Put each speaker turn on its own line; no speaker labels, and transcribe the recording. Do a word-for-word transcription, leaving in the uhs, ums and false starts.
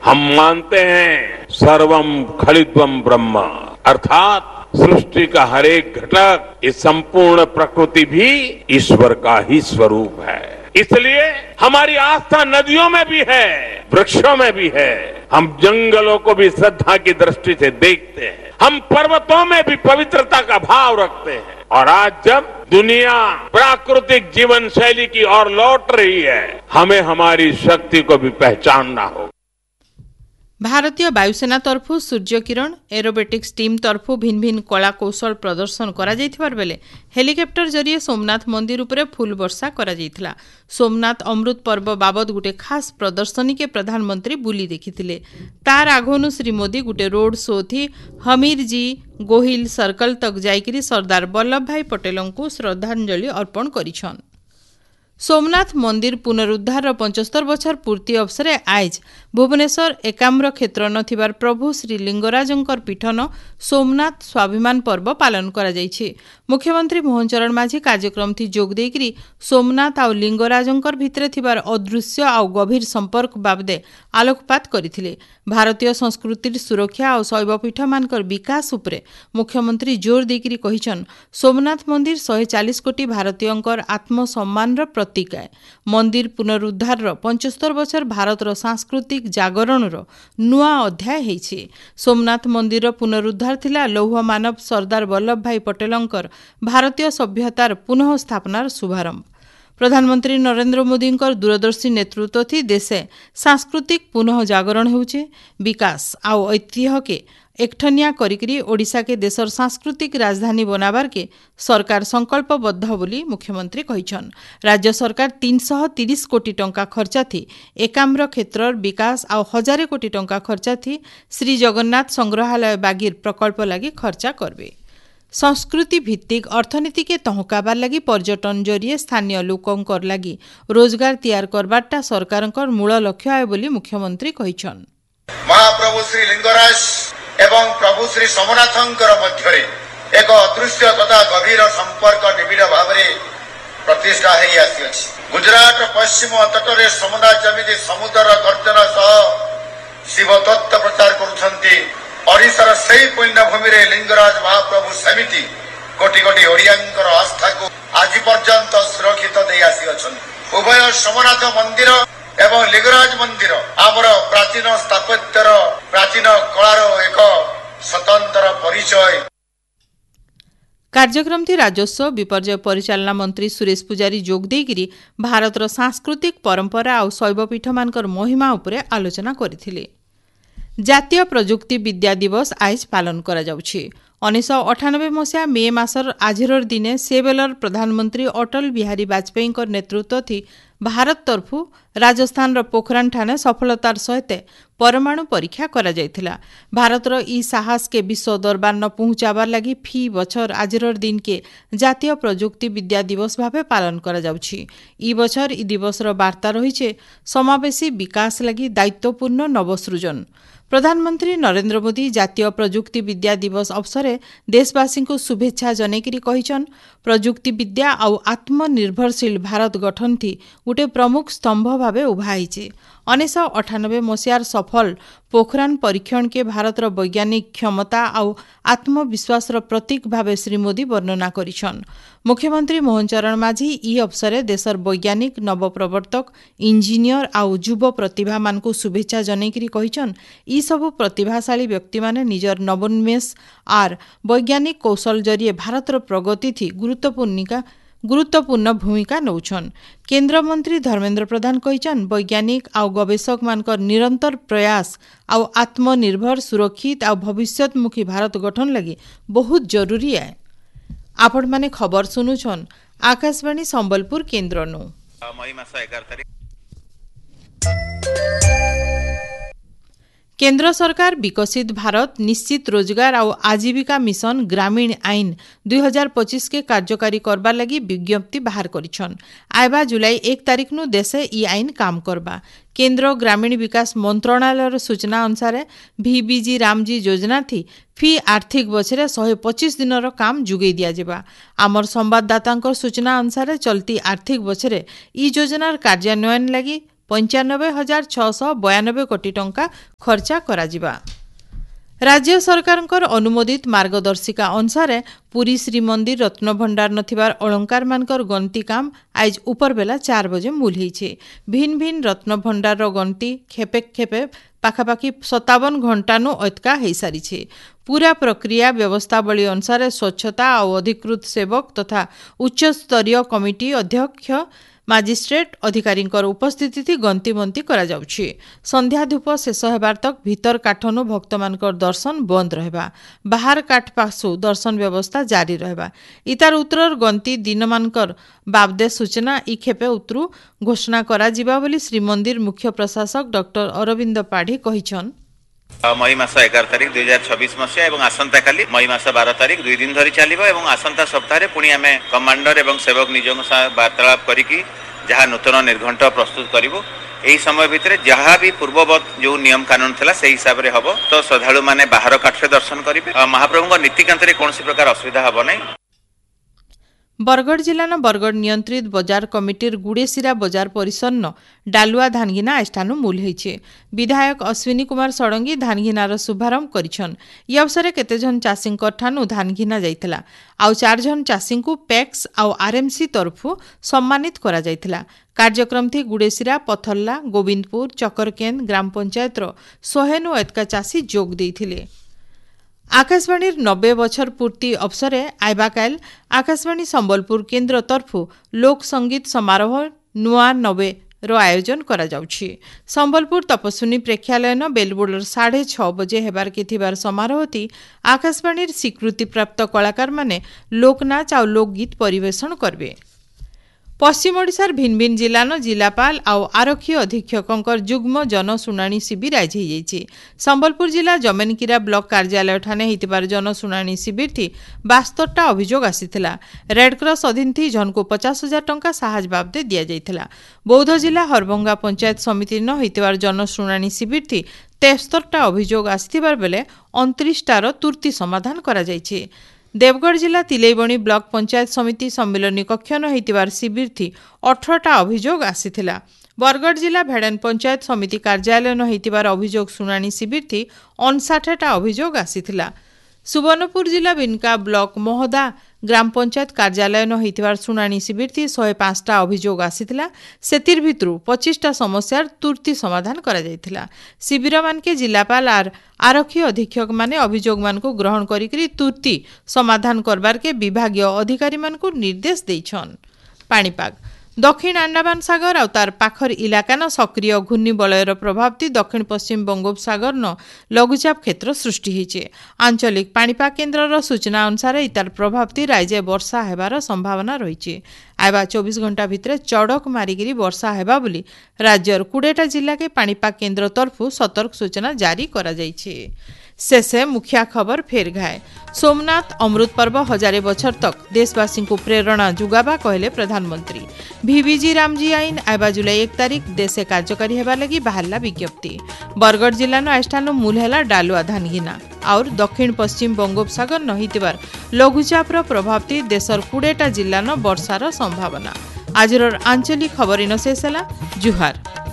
हम मानते हैं सर्वम खलित्वम ब्रह्म, अर्थात सृष्टि का हर एक घटक, इस संपूर्ण प्रकृति भी ईश्वर का ही स्वरूप है। इसलिए हमारी आस्था नदियों में भी है, वृक्षों में भी है। हम जंगलों को भी श्रद्धा की दृष्टि से देखते हैं, हम पर्वतों में भी पवित्रता का भाव रखते हैं। और आज जब दुनिया प्राकृतिक जीवन शैली की ओर लौट रही है, हमें हमारी शक्ति को भी पहचानना होगा।
भारतीय वायुसेना तरफु सूर्य किरण एरोबेटिक्स टीम तरफु भिन्न भिन्न कला कौशल प्रदर्शन करा जायथिबार बेले हेलिकप्टर जरिए सोमनाथ मंदिर उपरे फूल वर्षा करा जायथिला। सोमनाथ अमृत पर्व बाबद गुटे खास प्रदर्शनी के प्रधानमंत्री बुली देखिथिले। तार आगोनु श्री मोदी गुटे रोड शो थी हमीर जी गोहिल सर्कल तक जाइकरी सरदार वल्लभ भाई पटेलों को श्रद्धांजलि अर्पण करिछन। सोमनाथ मंदिर पुनरुद्धार पचहत्तर बछर पूर्ति अवसर आज भुवनेश्वर एकाम्र क्षेत्र नथिबार प्रभु श्री लिंगराजंकर पीठन सोमनाथ स्वाभिमान पर्व पालन करा जायछि। मुख्यमंत्री मोहन चरण माझी कार्यक्रम थी जोग देकरी सोमनाथ आउ लिंगराजंकर भितरे थिबार अदृश्य आउ गभीर संपर्क बाबदे आलोकपात करिथिले। भारतीय संस्कृतिर सुरक्षा और शैवपीठ मानकर विकास उपरे मुख्यमंत्री जोर देकरी कहिछन सोमनाथ मंदिर एक सौ चालीस कोटी भारतीयंकर आत्मसम्मान प्रतीक है। मंदिर पुनरुद्धार पचहत्तर बछर भारतर सांस्कृतिक जागरणर नुआ अध्याय हेछि। सोमनाथ मंदिर पुनरुद्धार थिला लौह मानव सरदार वल्लभ भाई पटेलंकर भारतीय सभ्यतार पुनः स्थापनार शुभारंभ। प्रधानमंत्री नरेंद्र मोदी दूरदर्शी नेतृत्व थी देशे सांस्कृतिक पुनः जागरण होउछे। विकास आउ ऐतिह्य के एकठनिया करिकरी ओडिशा के देशर सांस्कृतिक राजधानी बनाबार के सरकार संकल्पबद्ध बोली मुख्यमंत्री कहिछन। राज्य सरकार तीन सौ तीस कोटी टंका खर्चा थी एकाम्र क्षेत्रर विकास आउ हजारे कोटी टंका खर्चा थी श्री जगन्नाथ संग्रहालय बागीर प्रकल्प लगी खर्चा करबे। संस्कृति भित्तिक अर्थनीति के तहकाबार लगी पर्यटन जरिए स्थानीय लोकंकर लगी रोजगार तैयार करबाटा सरकारंकर मूल लक्ष्य है बोली मुख्यमंत्री कहिछन।
महाप्रभु श्री लिंगराज एवं प्रभु श्री सोमनाथंकर मध्यरे एक अदृश्य तथा गभीर संपर्क निबिड़ भाव प्रतिष्ठा है आसी। गुजरात पश्चिम तटरे सोमनाथ जमी समुद्र गर्जन सह शिव तत्व प्रचार करुछंती। ओडिशार सही पुण्यभूमि रे लिंगराज महाप्रभु समिति कोटि कोटि ओडियांकर आस्था को आज पर्यंत सुरक्षित दे आसी अछंती। उभय सोमनाथ मंदिर एवं लिंगराज मंदिर आमर प्राचीन स्थापत्यर प्राचीन कलार एक स्वतंत्र परिचय।
कार्यक्रम थी राजस्व विपर्यय परिचालना मंत्री सुरेश पुजारी जोग देगिरी भारतर सांस्कृतिक परंपरा और शैवपीठ मानकर महिमा उपरे आलोचना करथिले। जातीय प्रजुक्ति विद्या दिवस आज पालन करा जाउछि। उन्नीस सौ अठानबे मसीहा मे मासर आजिर दिने सेवेलर प्रधानमंत्री अटल बिहारी वाजपेयी नेतृत्व थी भारत तरफु राजस्थान पोखरान ठाने सफलतार सहित परमाणु परीक्षा करा जायथिला। भारतर ई साहस के विश्व दरबार न पहुंचाबार लगी फी बछर आजिर दिन के जातीय प्रजुक्ति विद्या दिवस भावे पालन करा जाउछि। ई बछर ई दिवसर वार्ता रहिछे समावेशी विकास लगी दायित्वपूर्ण नवसृजन। प्रधानमंत्री नरेंद्र मोदी जातीय प्रजुक्ति विद्या दिवस अवसरे देशवासी को शुभेच्छा जनेकरी कहिछन प्रजुक्ति विद्या आउ आत्मनिर्भरशील भारत गठन थी गोटे प्रमुख स्तंभ भावे उभाइछे। उन्नीस सौ अठानबे मसीहार सफल पोखरान परीक्षण के भारतर वैज्ञानिक क्षमता आउ आत्मविश्वास प्रतीक भावे श्री मोदी वर्णना करिछन। मुख्यमंत्री मोहन चरण माझी ई अवसरे देशर वैज्ञानिक नवप्रवर्तक इंजीनियर आउ युव प्रतिभा मान को शुभेच्छा जनेकरी कहिछन ई सबु प्रतिभाशाली व्यक्ति माने निजर नवोन्मेष आर वैज्ञानिक कौशल जरिए भारतर प्रगति थी गुरुत्वपूर्ण गुरुत्वपूर्ण भूमिका नौछन। केंद्र मंत्री धर्मेंद्र प्रधान कहिछन वैज्ञानिक आउ गवेषक मानकर निरंतर प्रयास आउ आत्मनिर्भर सुरक्षित आउ भविष्यतमुखी भारत गठन लगी बहुत जरूरी है। आपण माने खबर सुनुछन आकाशवाणी संबलपुर केंद्र नु। केंद्र सरकार विकसित भारत निश्चित रोजगार और आजीविका मिशन ग्रामीण आईन दुई हजार पच्चीस के कार्यकारी करबार लगी विज्ञप्ति बाहर करिछन। आयबा जुलाई एक तारीख नु देशे ई आईन काम करबा। केंद्र ग्रामीण विकास मंत्रणालय सूचना अनुसार भिबिजी रामजी योजना थी फी आर्थिक बछरे शहे पच्चीस दिन काम जुगई दिया जेबा। आमर संवाददाता सूचना अनुसार चलती आर्थिक बछरे ई योजनार कार्यान्वयन लगी पंचानबे हजार छःश बयानबे कोटी टंका खर्चा कराजिबा। राज्य सरकारଙ୍କର अनुमोदित मार्गदर्शिका अनुसार पुरी श्रीमंदिर रत्नभंडार नथिबार अलंकार मानकर गंती काम आज उपरबेला चार बजे मूल होईछे। भिन्न भिन्न रत्नभंडार गंती खेपे खेपे पाखापाखि सतावन घंटानु अटका हो सारी। पूरा प्रक्रिया व्यवस्थावली अनुसार स्वच्छता और अधिकृत सेवक तथा उच्च स्तरीय कमिटी अध्यक्ष मजिस्ट्रेट अधिकारी उपस्थिति थी गंती मंती करा जाउछि। संध्या धूप शेष हेबार तक भीतर काठनु भक्त मानकर दर्शन बंद रहबा। बाहर काठ पासु दर्शन व्यवस्था जारी रहबा। इतार उत्तर गंती दिन मानकर बाबदे सूचना इ खेपे उतरु घोषणा करा जिबा बोली श्रीमंदिर मुख्य प्रशासक डॉक्टर अरविंद पाढ़ी कहिछन।
मई मास एगार तारिख दुई हजार छब्बीस मसीहा और आसंता काली मई मास बारह तारिख दुई दिन धरी चलिबो एवं आसंता सप्ताह पुणी आम कमांडर एवं सेवक निजों वार्तालाप करिकी जहाँ नूतन निर्घंट प्रस्तुत करिबो। एही समय भितर जहाँ भी पूर्ववत जो नियम कानून थिला से हिसाब रे हबो। तो श्रद्धालु माने बाहर काठरे दर्शन करिबे। महाप्रभु नीतिकांत कौन प्रकार असुविधा हबो नहीं।
बरगढ़ जिल्ला बरगढ़ नियंत्रित बजार कमिटीर गुड़ेसिरा बजार परिसर डालुआ धानगिना आष्ठानु मूल होईछे। विधायक अश्विनी कुमार षडंगी धानगिनार शुभारंभ करिछन। ई अवसर केतेजन चाषी ठानु धानगिना जाइतला। आउ चार जन चाषी को पैक्स आउ आरएमसी तरफु सम्मानित करा जाइतला। कार्यक्रम थी गुड़ेसिरा पथरला गोविंदपुर चकरकेन ग्राम पंचायतर सोहेनु एतका चाषी जोग देइथिले। आकाशवाणी नब्बे बछर पूर्ति अवसरे आइबाकाल आकाशवाणी संबलपुर केन्द्र तरफु लोक संगीत समारोह नुआ नब्बे रो आयोजन करा जाउछि। संबलपुर तपस्विनी प्रेक्षालय न बेलबुडर साढ़े छ बजे हेबार के थिबार समारोह थी आकाशवाणी स्वीकृति प्राप्त कलाकार माने लोकनाच आ लोकगीत परिवेषण करबे। पश्चिम ओडिशार भिन्न भिन्न जिल्लान जिलापाल आउ आरक्षी अधीक्षकंकर जुग्म जनशुणाणी शिविर आज होईଯାଇଛି। संबलपुर जिला जमेनकिरा ब्लॉक कार्यालय ठाने हितबार जनशुणाणी शिविर थी बास्तरटा अभियोग आसीथिला। रेडक्रॉस अधीन थी जनको पचास हजार टंका साहाय्य बाबदे दिया जाइथिला। बौद्ध जिला हरभंगा पंचायत समिति न हितबार जनशुणाणी शिविर थी तेस्तरटा अभियोग आसीथिबार बेले उनतीसटार तुर्ती समाधान करा जाइछि। देवगढ़ जिला तिलैबणी ब्लॉक पंचायत समिति सम्मिलनी कक्ष न होइतिबार शिविर थी अठारहटा अभियोग आसीथिला। बरगढ़ जिला भेड़न पंचायत समिति कार्यालय न होइतिबार अभियोग शुणाणी शिविर थी अनसाठटा अभियोग आसीथिला। सुवर्णपुर जिला बिनका ब्लॉक मोहदा ग्राम पंचायत कार्यालय न होइतिबार शुणाणी शिविर थी शहे पांचटा अभियोग आसीथिला। सेतिर भितरु पच्चीसटा समस्यार तुर्ती समाधान करा जाइथिला। शिविर मानके जिलापाल आर आरक्षी अधीक्षक माने अभियोग मान को ग्रहण करिकरी तुर्ती समाधान करबार के विभागीय अधिकारी मान को निर्देश देइछन। पाणीपाग दक्षिण अंडमान सागर और तार पाखर इलाका न सक्रिय घूर्णिबलयर प्रभाव थी दक्षिण पश्चिम बंगोपसागर न लघुचाप क्षेत्र सृष्टि होइछे। आंचलिक पाणीपाग केन्द्रर सूचना अनुसार इतार प्रभाव थी राज्य वर्षा हेबार संभावना रहिछे। आइबा चौबीस घंटा भितर चढ़क मारिगिरी वर्षा हेबा बोली राज्यर कुड़ेटा जिला के पाणीपाग केन्द्र तरफु सतर्क सूचना जारी करा जाइछे। शेषे मुख्या खबर फेर घाए। सोमनाथ अमृत पर्व हजारे बछर तक देशवासी को प्रेरणा जुगाबा कहले प्रधानमंत्री। भिविजी रामजी आईन आइबा जुलाई एक तारिख देशे कार्यकारी हेबा लगी बाहरला विज्ञप्ति। बरगढ़ जिला न आष्ठान मूल हेला डालुआ धानगिना और दक्षिण पश्चिम बंगोपसागर नहितिबार लघुचापर प्रभाव थी देशर कुड़ेटा जिला न वर्षार संभावना। आजर आंचलिक खबर इन शेष हेला। जुहार।